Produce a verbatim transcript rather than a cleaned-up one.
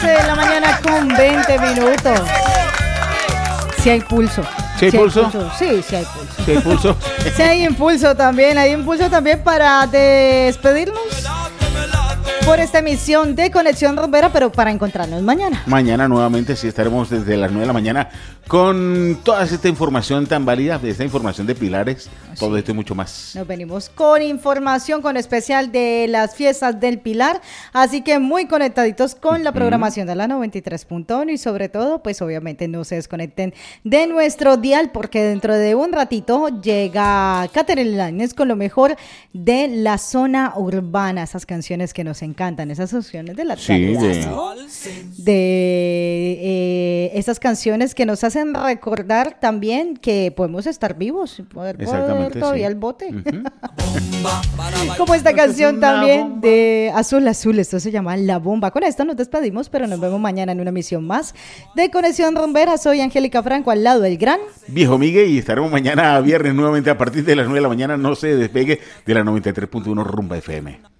once de la mañana con veinte minutos. Si hay pulso. ¿Sí hay si pulso? Hay pulso. Sí, sí hay pulso. ¿Sí hay pulso? Sí hay impulso también, hay impulso también para despedirnos por esta emisión de Conexión Rumbera, pero para encontrarnos mañana. Mañana nuevamente sí estaremos desde las nueve de la mañana con toda esta información tan válida, de esta información de pilares, sí. Todo esto y mucho más. Nos venimos con información con especial de las fiestas del Pilar, así que muy conectaditos con uh-huh. la programación de la noventa y tres punto uno y sobre todo, pues obviamente no se desconecten de nuestro dial porque dentro de un ratito llega Catherine Lainez con lo mejor de la zona urbana, esas canciones que nos encantan, esas canciones de la actualidad, sí, de... ¿no? de eh, esas canciones que nos hacen recordar también que podemos estar vivos, poder, poder todavía sí. el bote. Uh-huh. Como esta canción también de Azul Azul, esto se llama La Bomba. Con esto nos despedimos, pero nos vemos mañana en una emisión más de Conexión Rumbera. Soy Angélica Franco, al lado del gran Viejo Miguel, y estaremos mañana viernes nuevamente a partir de las nueve de la mañana. No se despegue de la noventa y tres punto uno Rumba F M.